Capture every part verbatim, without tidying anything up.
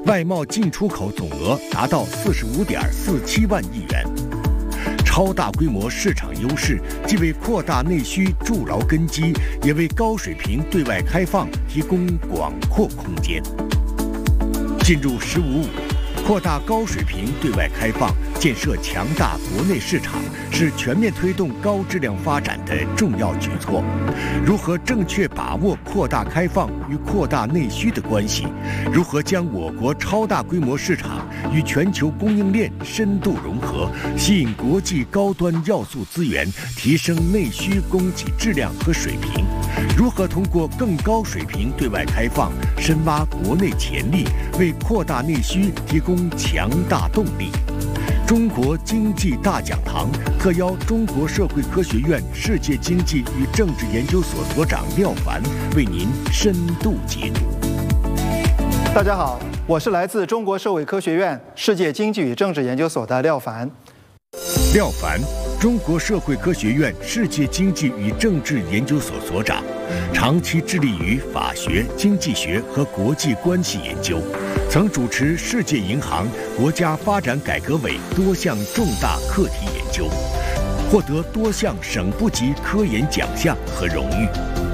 外贸进出口总额达到四十五点四七万亿元。超大规模市场优势既为扩大内需筑牢根基，也为高水平对外开放提供广阔空间。进入“十五五”，扩大高水平对外开放，建设强大国内市场，是全面推动高质量发展的重要举措。如何正确把握扩大开放与扩大内需的关系？如何将我国超大规模市场与全球供应链深度融合，吸引国际高端要素资源，提升内需供给质量和水平？如何通过更高水平对外开放，深挖国内潜力，为扩大内需提供强大动力？中国经济大讲堂特邀中国社会科学院世界经济与政治研究所所长廖凡为您深度解读。 大家好，我是来自中国社会科学院世界经济与政治研究所的廖凡。 廖凡，中国社会科学院世界经济与政治研究所所长，长期致力于法学、经济学和国际关系研究，曾主持世界银行、国家发展改革委多项重大课题研究，获得多项省部级科研奖项和荣誉。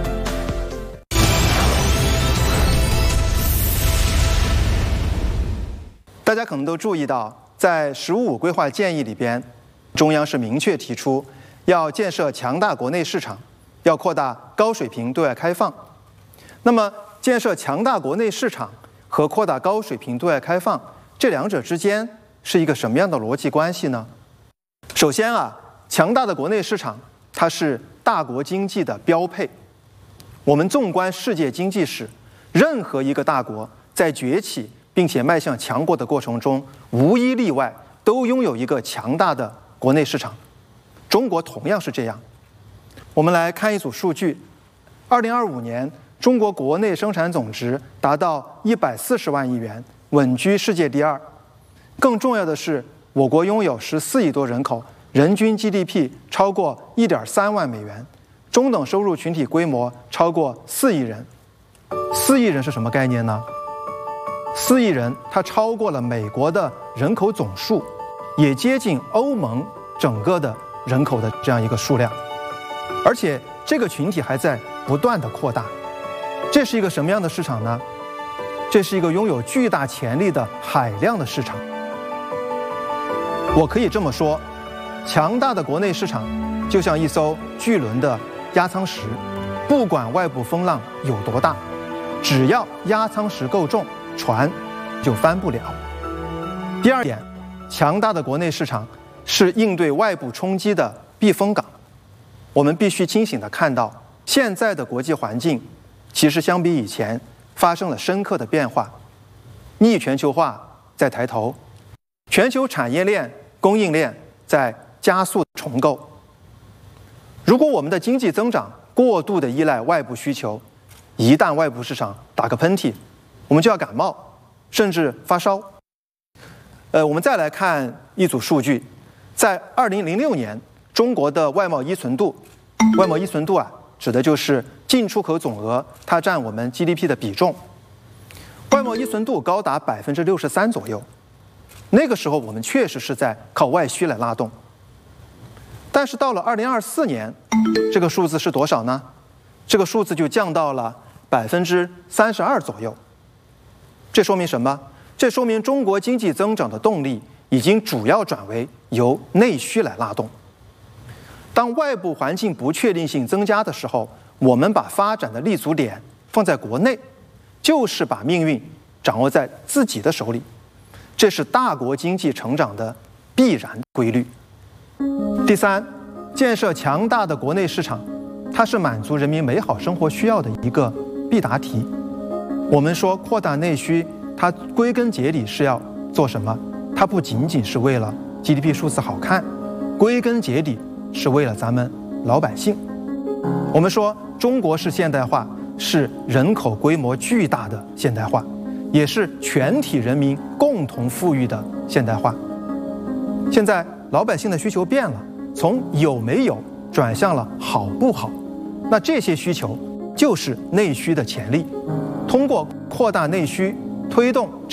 大家可能都注意到，在“十五五”规划建议里边，中央是明确提出要建设强大国内市场，要扩大高水平对外开放。那么，建设强大国内市场和扩大高水平对外开放，这两者之间是一个什么样的逻辑关系呢？首先啊，强大的国内市场，它是大国经济的标配。我们纵观世界经济史，任何一个大国在崛起并且迈向强国的过程中，无一例外都拥有一个强大的国内市场。中国同样是这样。我们来看一组数据：二零二五年，中国国内生产总值达到一百四十万亿元，稳居世界第二。更重要的是，我国拥有十四亿多人口，人均 G D P 超过一点三万美元，中等收入群体规模超过四亿人。四亿人是什么概念呢？四亿人，它超过了美国的人口总数，也接近欧盟整个的人口的这样一个数量，而且这个群体还在不断的扩大。这是一个什么样的市场呢？这是一个拥有巨大潜力的海量的市场。我可以这么说，强大的国内市场就像一艘巨轮的压舱石，不管外部风浪有多大，只要压舱石够重，船就翻不了。第二点，强大的国内市场是应对外部冲击的避风港。我们必须清醒地看到，现在的国际环境其实相比以前发生了深刻的变化，逆全球化在抬头，全球产业链、供应链在加速重构。如果我们的经济增长过度地依赖外部需求，一旦外部市场打个喷嚏，我们就要感冒，甚至发烧。呃，我们再来看一组数据，在二零零六年，中国的外贸依存度，外贸依存度啊，指的就是进出口总额它占我们 G D P 的比重。外贸依存度高达百分之六十三左右，那个时候我们确实是在靠外需来拉动。但是到了二零二四年，这个数字是多少呢？这个数字就降到了百分之三十二左右。这说明什么？这说明中国经济增长的动力已经主要转为由内需来拉动。当外部环境不确定性增加的时候，我们把发展的立足点放在国内，就是把命运掌握在自己的手里。这是大国经济成长的必然规律。第三，建设强大的国内市场，它是满足人民美好生活需要的一个必答题。我们说扩大内需，它归根结底是要做什么？它不仅仅是为了 G D P 数字好看，归根结底是为了咱们老百姓。我们说中国式现代化是人口规模巨大的现代化，也是全体人民共同富裕的现代化。现在老百姓的需求变了，从有没有转向了好不好，那这些需求就是内需的潜力。通过扩大内需，推动